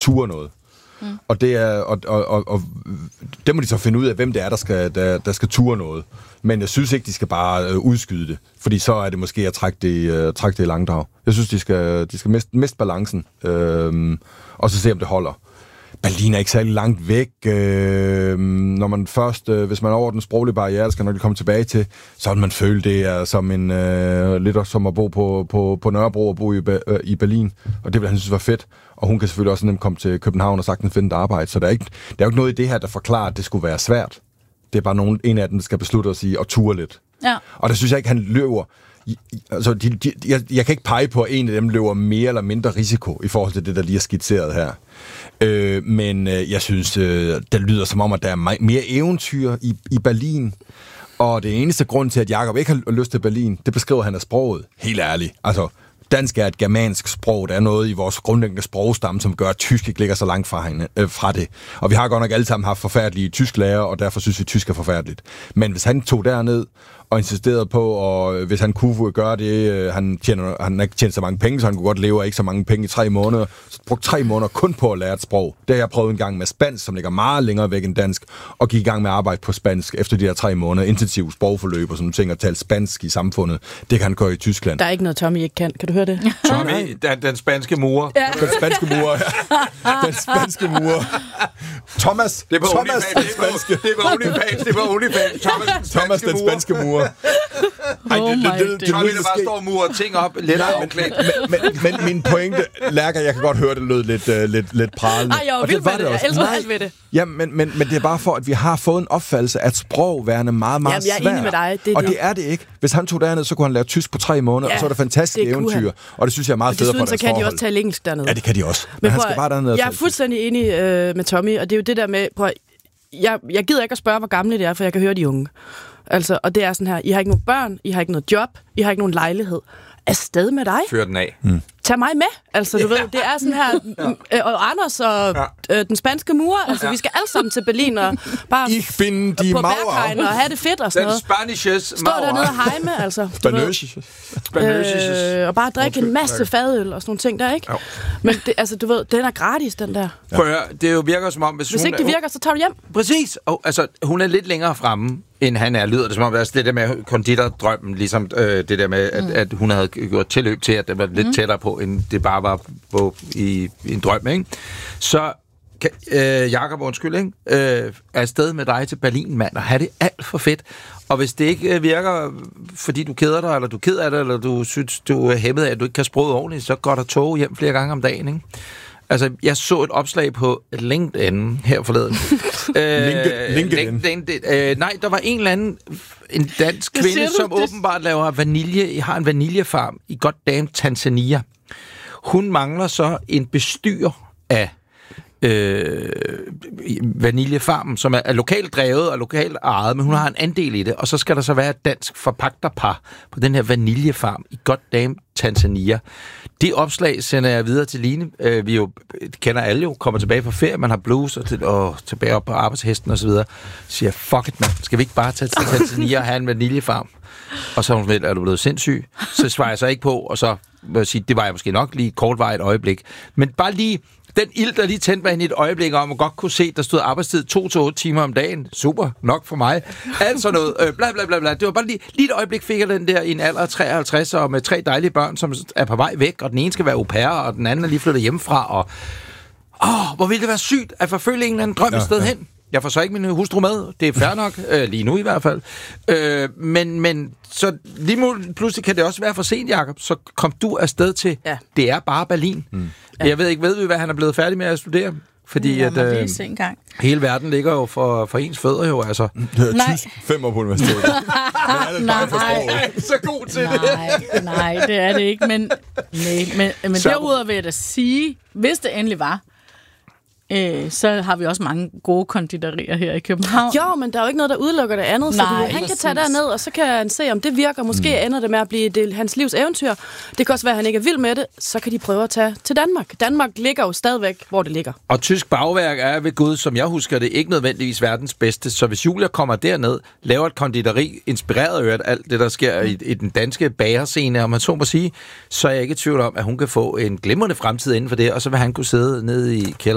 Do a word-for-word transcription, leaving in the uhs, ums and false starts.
ture noget. Mm. Og det er og, og, og, og det må de så finde ud af, hvem det er, der skal, der, der skal ture noget. Men jeg synes ikke, de skal bare øh, udskyde det, fordi så er det måske at trække det, øh, trække det i langdrag. Jeg synes, de skal, de skal miste, miste balancen, øh, og så se, om det holder. Berlin er ikke særlig langt væk. Øh, når man først, øh, hvis man er over den sproglige barriere, der skal nok komme tilbage til, så vil man føle, det er som en øh, lidt som at bo på, på, på Nørrebro og bo i, øh, i Berlin. Og det vil han synes var fedt. Og hun kan selvfølgelig også nemt komme til København og sagtens finde et arbejde. Så der er, ikke, der er jo ikke noget i det her, der forklarer, at det skulle være svært. Det er bare nogen, en af dem, der skal beslutte at sige og ture lidt. Ja. Og der synes jeg ikke, han løber. Altså, de, de, jeg, jeg kan ikke pege på, at en af dem løber mere eller mindre risiko i forhold til det, der lige er skitseret her. Øh, men øh, jeg synes, øh, det lyder som om, at der er mere eventyr i, i Berlin. Og det eneste grund til, at Jacob ikke har lyst til Berlin, det beskriver han af sproget. Helt ærligt. Altså, dansk er et germansk sprog. Der er noget i vores grundlæggende sprogstamme, som gør, at tysk ikke ligger så langt fra, hende, øh, fra det. Og vi har godt nok alle sammen haft forfærdelige tysklærer, og derfor synes vi, at tysk er forfærdeligt. Men hvis han tog derned og insisterede på, og hvis han kunne gøre det, øh, han tjener, han har ikke tjent så mange penge, så han kunne godt leve af ikke så mange penge i tre måneder, så brugte tre måneder kun på at lære et sprog. Det har jeg prøvet en gang med spansk, som ligger meget længere væk end dansk, og gik i gang med at arbejde på spansk efter de her tre måneder, intensiv sprogforløb og sådan ting, og tale spansk i samfundet. Det kan han gøre i Tyskland. Der er ikke noget, Tommy ikke kan. Kan du høre det? Tommy, den, den spanske mur. Ja. Den spanske mur, ja. Den spanske mur. Thomas, det var Thomas, den spanske. Det var OnlyFans, det var OnlyFans. Thomas, den spanske Thomas, den spanske mur. Ej, oh det, det, det, det, Tommy, der bare står og murer ting op, lidt afklædt. Men, men, men min pointe, Lærker, jeg kan godt høre, det lød lidt, uh, lidt, lidt pralende. Ej, jeg var vild med det. det jeg elsker alt ved det. Ja, men, men, men det er bare for, at vi har fået en opfattelse af sprogværende meget, meget svært. Jeg er enig med dig. Det, og det. det er det ikke. Hvis han tog derned, så kunne han lære tysk på tre måneder, ja, og så er det fantastisk eventyr. Og det synes jeg er meget fedt for deres så kan forhold. de også tale engelsk dernede. Ja, det kan de også. Men, men han skal bare derned og jeg er fuldstændig enig øh, med Tommy, og det er jo det der med, prøv, jeg, jeg gider ikke at spørge, hvor gamle det er, for jeg kan høre de unge. Altså, og det er sådan her, I har ikke nogen børn, I har ikke noget job, I har ikke nogen lejlighed. Afsted med dig. Fyr den af. Mm. Tag mig med. Altså, du ja. ved, det er sådan her, ja. og Anders og ja. øh, den spanske mur, altså, ja. vi skal alle sammen til Berlin og bare Ich bin die på Mauer. Berghain og have det fedt og sådan den noget. Spanishes Stå dernede og hejme, altså. Spanishes. Øh, og bare drikke en masse fadøl og sådan nogle ting der, ikke? Jo. Men det, altså, du ved, den er gratis, den der. Ja. Prøv at høre, det jo virker som om... Hvis, hvis ikke det virker, så tager du hjem. Præcis. Og, altså, hun er lidt længere fremme, end han er. Lyder det som om, altså, det der med konditordrømmen, ligesom øh, det der med, at, mm. at hun havde gjort tilløb til, at det var lidt mm. tættere på, end det bare var på i, i en drøm, ikke? Så kan, øh, Jakob, undskyld, ikke? Øh, er afsted med dig til Berlin, mand, og have det alt for fedt. Og hvis det ikke virker, fordi du keder dig, eller du er ked af det, eller du synes, du er hæmmet af, at du ikke kan sproget ordentligt, så går der tog hjem flere gange om dagen, ikke? Altså, jeg så et opslag på LinkedIn her forleden. øh, LinkedIn? LinkedIn øh, nej, der var en eller anden en dansk kvinde, som det? åbenbart laver vanilje, har en vaniljefarm i goddamn Tanzania. Hun mangler så en bestyrer af øh, vaniljefarmen, som er, er lokalt drevet og lokalt ejet, men hun har en andel i det, og så skal der så være et dansk forpagterpar på den her vaniljefarm i goddamn Tanzania. Det opslag sender jeg videre til Line. Øh, vi jo kender alle jo, kommer tilbage fra ferie, man har blues og, til, og tilbage op på arbejdshesten og så videre. Så siger, fuck it, man. Skal vi ikke bare tage til Tanzania og have en vaniljefarm? Og så er hun er du blevet sindssyg? Så svarer jeg så ikke på, og så vil jeg sige, det var jeg måske nok lige kortvarigt øjeblik. Men bare lige den ild, der lige tændte mig ind i et øjeblik, om at godt kunne se, der stod arbejdstid to til otte timer om dagen. Super, nok for mig. Altså noget, øh, bla bla bla bla. Det var bare lige, lige et øjeblik fik jeg den der i en alder af treoghalvtreds, og med tre dejlige børn, som er på vej væk, og den ene skal være au pair, og den anden er lige flyttet hjemmefra, og åh, hvor ville det være sygt at forfølge en eller anden drøm ja, et sted ja. hen. Jeg får så ikke min hustru med. Det er fair nok, øh, lige nu i hvert fald. Øh, men, men så lige nu, pludselig kan det også være for sent, Jacob. Så kom du afsted til, ja. det er bare Berlin. Mm. Ja. Jeg ved ikke, ved vi, hvad han er blevet færdig med at studere? Fordi ja, at, øh, hele verden ligger jo for, for ens fødder jo, altså. Det er tysk fem år på universitetet. nej, så god til nej, det. nej, det er det ikke. Men, nej, men, men derudover vil jeg da sige, hvis det endelig var, Øh, så har vi også mange gode konditorier her i København. Jo, men der er jo ikke noget, der udelukker det andet. Så Nej, det, han kan tage derned, og så kan han se, om det virker. Måske mm. ender det med at blive det, hans livs eventyr. Det kan også være, at han ikke er vild med det. Så kan de prøve at tage til Danmark. Danmark ligger jo stadigvæk, hvor det ligger. Og tysk bagværk er ved Gud, som jeg husker det, ikke nødvendigvis verdens bedste. Så hvis Julia kommer derned, laver et konditori, inspireret af alt det, der sker mm. i, i den danske bagerscene, om man så må sige, så er jeg ikke i tvivl om, at hun kan få en glimrende fremtid inden for det, og så vil han kunne sidde nede i kælderen